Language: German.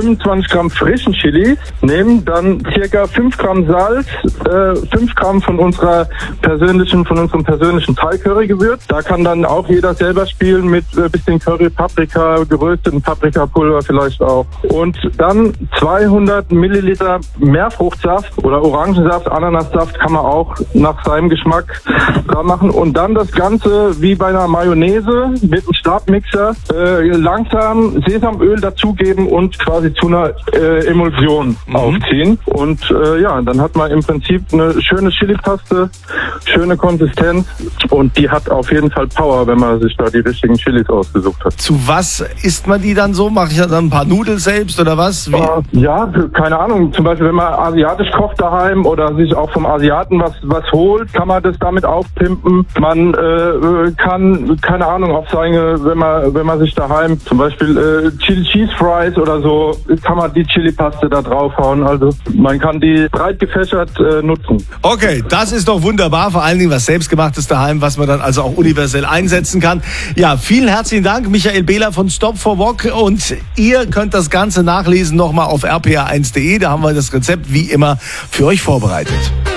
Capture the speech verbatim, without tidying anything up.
fünfundzwanzig Gramm frischen Chili nehmen, dann circa fünf Gramm Salz, äh, fünf Gramm von unserer persönlichen, von unserem persönlichen Thai-Curry-Gewürz. Da kann dann auch jeder selber spielen mit ein äh, bisschen Curry, Paprika, gerösteten Paprikapulver vielleicht auch. Und dann zweihundert Milliliter Meerfruchtsaft oder Orangensaft, Ananassaft kann man auch nach seinem Geschmack dran machen. Und dann das Ganze wie bei einer Mayonnaise mit einem Stabmixer äh, langsam Sesamöl dazugeben und quasi zu einer äh, Emulsion mhm. aufziehen. Und äh, ja, dann hat man im Prinzip eine schöne Chili-Paste, schöne Konsistenz und die hat auf jeden Fall Power, wenn man sich da die richtigen Chilis ausgesucht hat. Zu was isst man die dann so? Mache ich dann ein paar Nudeln selbst oder was? Wie? Uh, ja, keine Ahnung. Zum Beispiel, wenn man asiatisch kocht daheim oder sich auch vom Asiaten was was holt, kann man das damit aufpimpen. Man äh, kann, keine Ahnung, auf seine, wenn man wenn man sich daheim zum Beispiel äh, Chili Cheese Fries oder so, kann man die Chili-Paste da draufhauen. Also man kann die breit gefächert äh, nutzen. Okay, das ist doch wunderbar. Vor allen Dingen was Selbstgemachtes daheim, was man dann also auch universell einsetzen kann. Ja, vielen herzlichen Dank, Michael Behler von Stop for Wok. Und ihr könnt das Ganze nachlesen nochmal auf r p r eins punkt d e. Da haben wir das Rezept wie immer für euch vorbereitet.